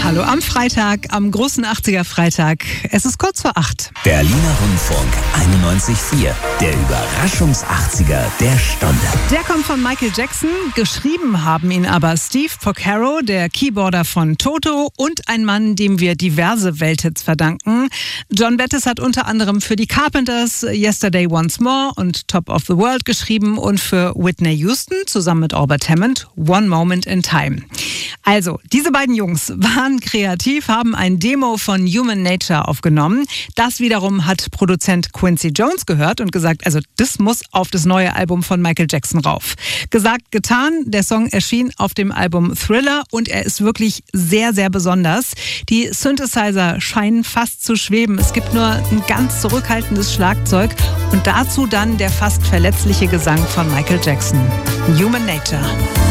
Hallo am Freitag, am großen 80er Freitag. Es ist kurz vor 8. Berliner Rundfunk 91.4, der Überraschungs-80er der Stunde. Der kommt von Michael Jackson, geschrieben haben ihn aber Steve Porcaro, der Keyboarder von Toto und ein Mann, dem wir diverse Welthits verdanken. John Bettis hat unter anderem für die Carpenters Yesterday Once More und Top of the World geschrieben und für Whitney Houston zusammen mit Albert Hammond One Moment in Time. Also, diese beiden Jungs waren kreativ, haben ein Demo von Human Nature aufgenommen. Das wiederum hat Produzent Quincy Jones gehört und gesagt, also das muss auf das neue Album von Michael Jackson rauf. Gesagt, getan, der Song erschien auf dem Album Thriller und er ist wirklich sehr, sehr besonders. Die Synthesizer scheinen fast zu schweben. Es gibt nur ein ganz zurückhaltendes Schlagzeug und dazu dann der fast verletzliche Gesang von Michael Jackson. Human Nature.